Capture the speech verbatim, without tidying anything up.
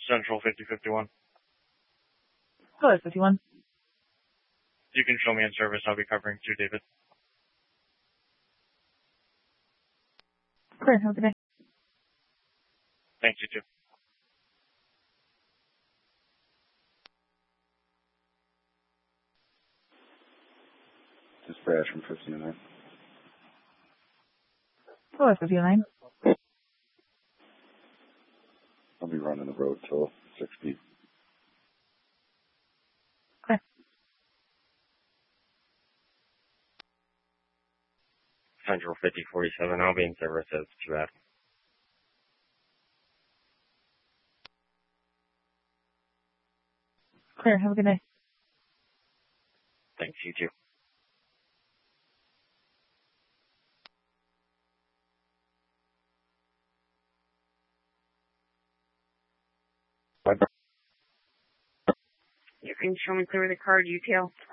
Central fifty fifty-one. Hello, fifty-one. You can show me in service. I'll be covering too, David. Clear. Have a good day. Thanks, you too. This is Brad from fifty-nine. Hello, fifty-nine. I'll be running the road till sixty. Clear. Central fifty forty-seven. I'll be in service as two F. Clear. Have a good day. Thanks, you too. You can show me clear the card, U T L.